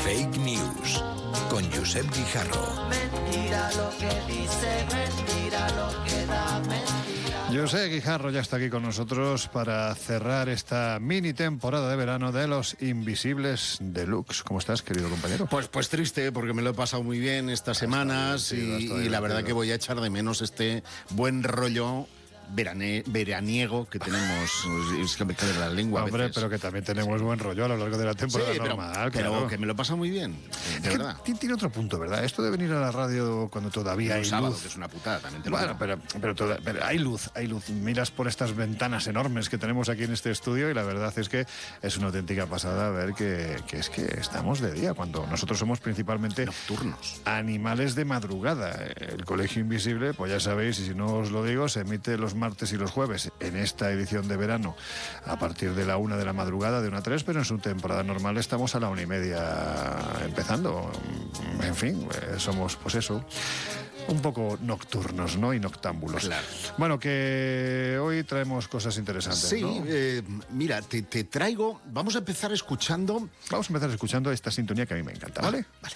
Fake News con Josep Guijarro. Mentira lo que dice, mentira lo que da, mentira. Josep Guijarro ya está aquí con nosotros para cerrar esta mini temporada de verano de Los Invisibles Deluxe. ¿Cómo estás, querido compañero? Pues triste, porque me lo he pasado muy bien estas semanas y la verdad que voy a echar de menos este buen rollo veraniego que tenemos. Es que me cae la lengua. Hombre, a veces. pero que también tenemos buen rollo a lo largo de la temporada normal. Pero claro. que me lo he pasado muy bien, de verdad. Tiene otro punto, ¿verdad? Esto de venir a la radio cuando todavía hay sábado, luz. que es una putada, también te lo Bueno, digo. pero hay luz. Miras por estas ventanas enormes que tenemos aquí en este estudio y la verdad es que es una auténtica pasada ver que es que estamos de día, cuando nosotros somos principalmente nocturnos. Animales de madrugada. El Colegio Invisible, pues ya sabéis, y si no os lo digo, se emite los martes y los jueves en esta edición de verano a partir de la 1 de la madrugada, de 1 a 3, pero en su temporada normal estamos a la 1:30 empezando. En fin, somos, pues eso, un poco nocturnos, ¿no? Y noctámbulos. Claro. Bueno, que hoy traemos cosas interesantes, Sí, ¿no? mira, te traigo... Vamos a empezar escuchando... Vamos a empezar escuchando esta sintonía que a mí me encanta, ¿vale? Vale.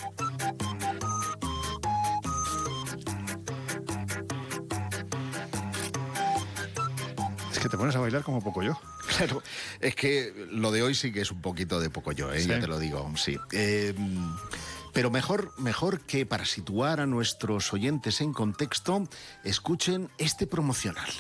Es que te pones a bailar como poco yo. Claro, es que lo de hoy sí que es un poquito de poco yo, ¿Sí? Ya te lo digo, sí. Pero mejor que para situar a nuestros oyentes en contexto, escuchen este promocional.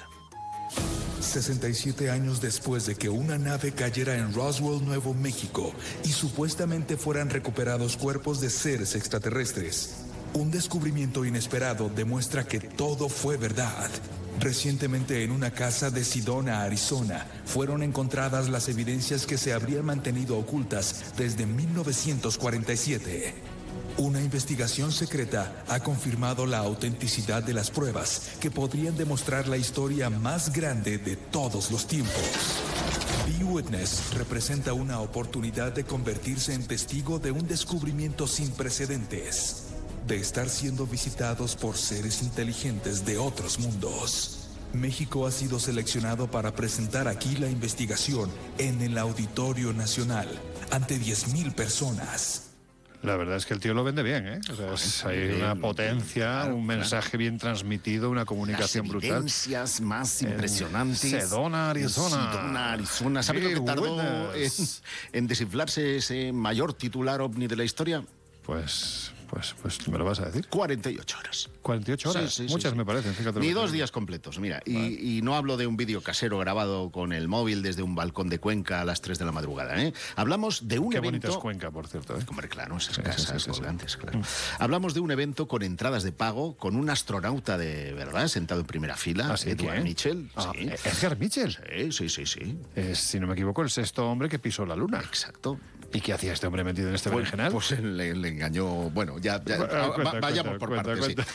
67 años después de que una nave cayera en Roswell, Nuevo México, y supuestamente fueran recuperados cuerpos de seres extraterrestres, un descubrimiento inesperado demuestra que todo fue verdad. Recientemente, en una casa de Sedona, Arizona, fueron encontradas las evidencias que se habrían mantenido ocultas desde 1947. Una investigación secreta ha confirmado la autenticidad de las pruebas que podrían demostrar la historia más grande de todos los tiempos. Be Witness representa una oportunidad de convertirse en testigo de un descubrimiento sin precedentes, de estar siendo visitados por seres inteligentes de otros mundos. México ha sido seleccionado para presentar aquí la investigación en el Auditorio Nacional, ante 10,000 personas. La verdad es que el tío lo vende bien, ¿eh? O sea, hay una potencia, un mensaje bien transmitido, una comunicación brutal. Las evidencias más impresionantes. Sedona, Arizona. Sedona, Arizona. ¿Sabes lo que tardó en desinflarse ese mayor titular ovni de la historia? Pues me lo vas a decir. 48 horas. 48 horas. Sí, Muchas sí. me parecen, fíjate. Ni 2 días completos, mira. Vale. Y no hablo de un vídeo casero grabado con el móvil desde un balcón de Cuenca a las 3 de la madrugada, ¿eh? Hablamos de un Qué evento... bonita es Cuenca, por cierto, ¿eh? Hombre, claro, esas casas sí. colgantes, claro. Hablamos de un evento con entradas de pago, con un astronauta de verdad, sentado en primera fila, ¿Sí? Edward Mitchell. Sí. ¿Edgar Mitchell? Sí. Es, si no me equivoco, el sexto hombre que pisó la luna. Exacto. ¿Y qué hacía este hombre metido en este berenjenal? Pues le engañó... Bueno, vayamos por partes. Sí.